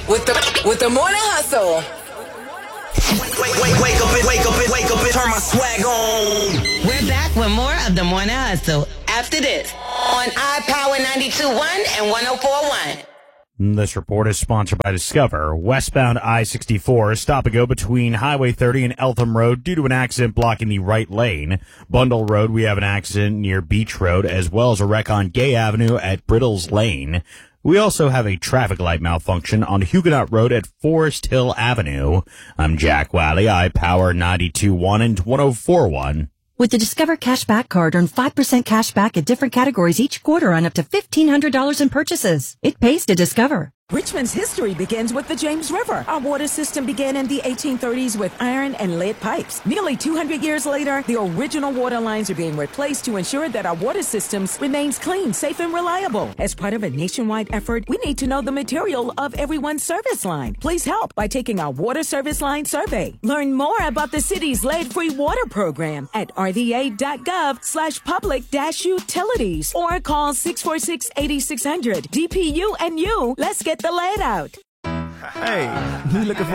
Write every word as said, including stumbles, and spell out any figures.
with the with the morning hustle. Wake, wake, wake up and wake up and wake up and turn my swag on. We're back with more of the morning hustle after this on iPower ninety-two point one and one oh four point one. This report is sponsored by Discover. Westbound I sixty-four, stop and go between Highway thirty and Eltham Road due to an accident blocking the right lane. Bundle Road, we have an accident near Beach Road, as well as a wreck on Gay Avenue at Brittles Lane. We also have a traffic light malfunction on Huguenot Road at Forest Hill Avenue. I'm Jack Wiley, iPower ninety-two point one and one oh four point one. With the Discover Cashback Card, earn five percent cash back at different categories each quarter on up to fifteen hundred dollars in purchases. It pays to Discover. Richmond's history begins with the James River. Our water system began in the eighteen thirties with iron and lead pipes. Nearly two hundred years later, the original water lines are being replaced to ensure that our water systems remains clean, safe, and reliable. As part of a nationwide effort, we need to know the material of everyone's service line. Please help by taking our water service line survey. Learn more about the city's lead-free water program at rva.gov slash public dash utilities or call six four six, eight six zero zero. D P U and you, let's get the lead out. Hey, you looking for